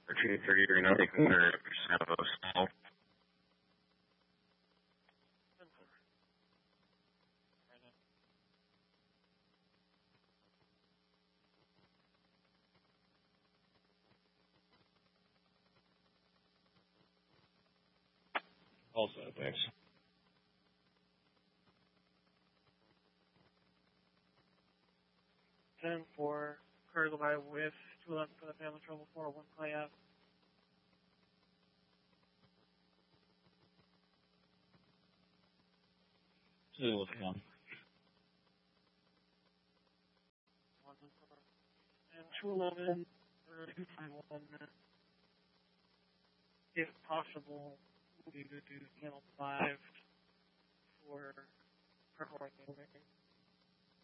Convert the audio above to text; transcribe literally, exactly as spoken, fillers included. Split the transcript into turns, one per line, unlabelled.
For two thirty-three, nothing, or percent of a stall.
Also, thanks.
ten for Curry Levi with two eleven for the family trouble four, one play out.
Two with one.
And two eleven or two five one. If possible, we would do channel five for performing.